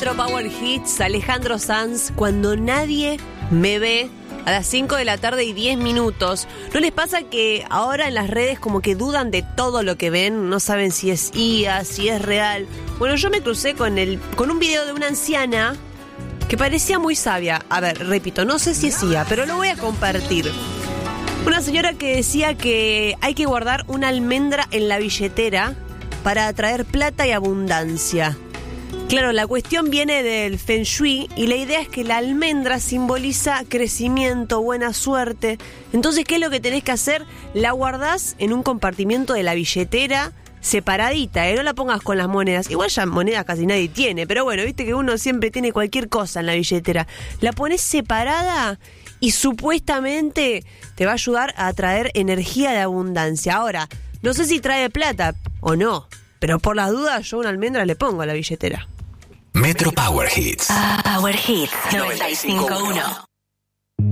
Metro Power Hits, Alejandro Sanz, Cuando nadie me ve, a las 5 de la tarde y 10 minutos. ¿No les pasa que ahora en las redes como que dudan de todo lo que ven? No saben si es IA, si es real. Bueno, yo me crucé con un video de una anciana que parecía muy sabia. A ver, repito, no sé si es IA, pero lo voy a compartir. Una señora que decía que hay que guardar una almendra en la billetera para atraer plata y abundancia. Claro, la cuestión viene del Feng Shui y la idea es que la almendra simboliza crecimiento, buena suerte. Entonces, ¿qué es lo que tenés que hacer? La guardás en un compartimiento de la billetera separadita, no la pongas con las monedas. Igual ya monedas casi nadie tiene, pero bueno, viste que uno siempre tiene cualquier cosa en la billetera. La pones separada y supuestamente te va a ayudar a atraer energía de abundancia. Ahora, no sé si trae plata o no, pero por las dudas yo una almendra le pongo a la billetera. Metro Power Hits. Power Hits 95.1.